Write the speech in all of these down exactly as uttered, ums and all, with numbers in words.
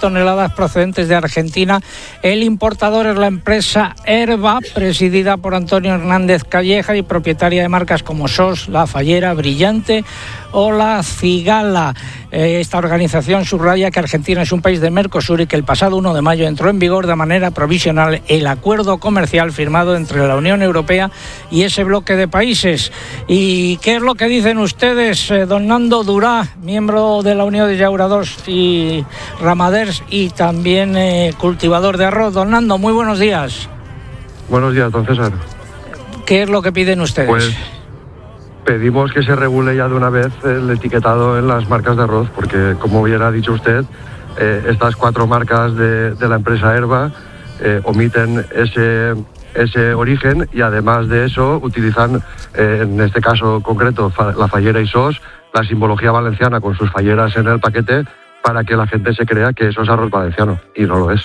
toneladas procedentes de Argentina. El importador es la empresa Herba, presidida por Antonio Hernández Calleja y propietaria de marcas como Sos, La Fallera, Brillante o La Cigala. Esta organización subraya que Argentina es un país de Mercosur y que el pasado uno de mayo entró en vigor de manera provisional el acuerdo comercial firmado entre la Unión Europea y ese bloque de países. ¿Y qué es lo que dicen ustedes, eh, don Nando Durá, miembro de la Unión de Llauradors y Ramaders y también eh, cultivador de arroz? Don Nando, muy buenos días. Buenos días, don César. ¿Qué es lo que piden ustedes? Pues pedimos que se regule ya de una vez el etiquetado en las marcas de arroz, porque como bien ha dicho usted, eh, estas cuatro marcas de, de la empresa Herba eh, omiten ese, ese origen y además de eso utilizan, eh, en este caso concreto, fa, La Fallera y Sos, la simbología valenciana con sus falleras en el paquete para que la gente se crea que eso es arroz valenciano y no lo es.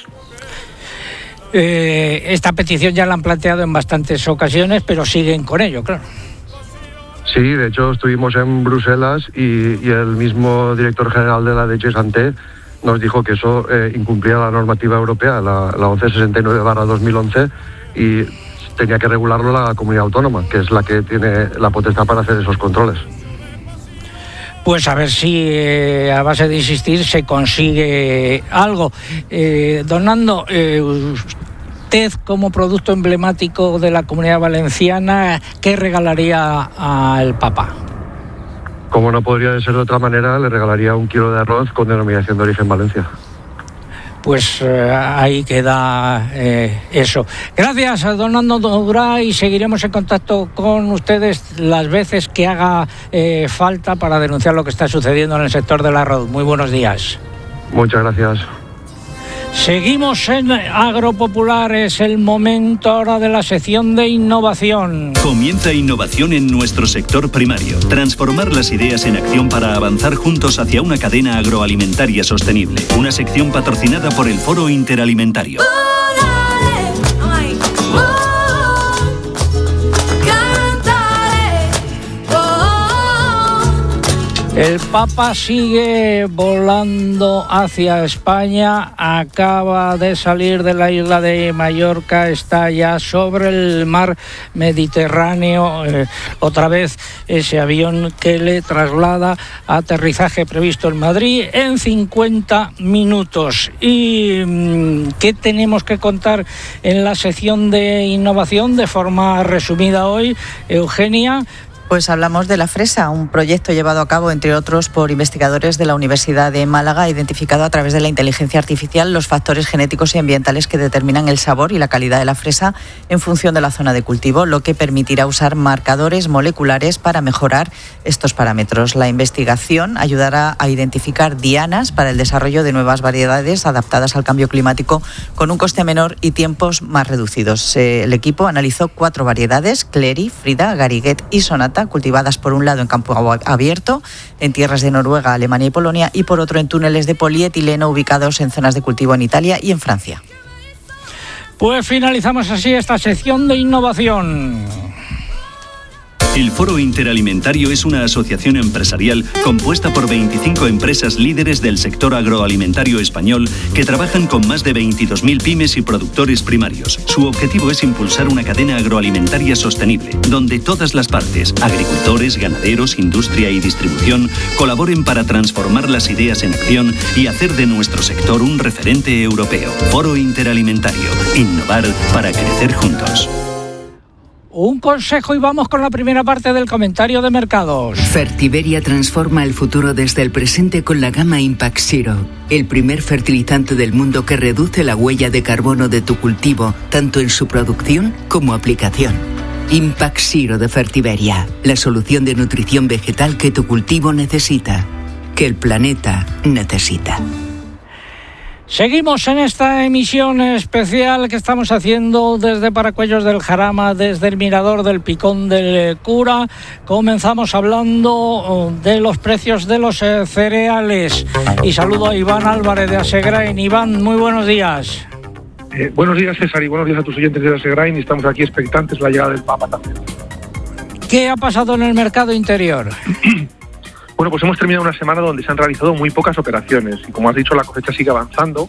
Eh, esta petición ya la han planteado en bastantes ocasiones, pero siguen con ello, claro. Sí, de hecho estuvimos en Bruselas y, y el mismo director general de la D G Santé nos dijo que eso eh, incumplía la normativa europea, la, la once sesenta y nueve barra dos mil once, y tenía que regularlo la comunidad autónoma, que es la que tiene la potestad para hacer esos controles. Pues a ver si eh, a base de insistir se consigue algo. Eh, don Nando, eh, usted como producto emblemático de la Comunidad Valenciana, ¿qué regalaría al Papa? Como no podría ser de otra manera, le regalaría un kilo de arroz con denominación de origen Valencia. Pues eh, ahí queda eh, eso. Gracias a don Nando Durá y seguiremos en contacto con ustedes las veces que haga eh, falta para denunciar lo que está sucediendo en el sector del arroz. Muy buenos días. Muchas gracias. Seguimos en Agropopular, es el momento ahora de la sección de innovación. Comienza innovación en nuestro sector primario. Transformar las ideas en acción para avanzar juntos hacia una cadena agroalimentaria sostenible. Una sección patrocinada por el Foro Interalimentario. El Papa sigue volando hacia España, acaba de salir de la isla de Mallorca, está ya sobre el mar Mediterráneo, eh, otra vez ese avión que le traslada a aterrizaje previsto en Madrid en cincuenta minutos. ¿Y qué tenemos que contar en la sección de innovación de forma resumida hoy, Eugenia? Pues hablamos de la fresa, un proyecto llevado a cabo, entre otros, por investigadores de la Universidad de Málaga, identificado a través de la inteligencia artificial los factores genéticos y ambientales que determinan el sabor y la calidad de la fresa en función de la zona de cultivo, lo que permitirá usar marcadores moleculares para mejorar estos parámetros. La investigación ayudará a identificar dianas para el desarrollo de nuevas variedades adaptadas al cambio climático con un coste menor y tiempos más reducidos. El equipo analizó cuatro variedades, Cleri, Frida, Gariguet y Sonata, cultivadas por un lado en campo abierto, en tierras de Noruega, Alemania y Polonia, y por otro en túneles de polietileno ubicados en zonas de cultivo en Italia y en Francia. Pues finalizamos así esta sección de innovación. El Foro Interalimentario es una asociación empresarial compuesta por veinticinco empresas líderes del sector agroalimentario español que trabajan con más de veintidós mil pymes y productores primarios. Su objetivo es impulsar una cadena agroalimentaria sostenible, donde todas las partes, agricultores, ganaderos, industria y distribución, colaboren para transformar las ideas en acción y hacer de nuestro sector un referente europeo. Foro Interalimentario. Innovar para crecer juntos. Un consejo y vamos con la primera parte del comentario de mercados. Fertiberia transforma el futuro desde el presente con la gama Impact Zero, el primer fertilizante del mundo que reduce la huella de carbono de tu cultivo, tanto en su producción como aplicación. Impact Zero de Fertiberia, la solución de nutrición vegetal que tu cultivo necesita, que el planeta necesita. Seguimos en esta emisión especial que estamos haciendo desde Paracuellos del Jarama, desde el Mirador del Picón del Cura. Comenzamos hablando de los precios de los cereales. Y saludo a Iván Álvarez de Asegrain. Iván, muy buenos días. Eh, buenos días, César, y buenos días a tus oyentes de Asegrain. Y estamos aquí expectantes la llegada del Papa también. ¿Qué ha pasado en el mercado interior? Bueno, pues hemos terminado una semana donde se han realizado muy pocas operaciones y, como has dicho, la cosecha sigue avanzando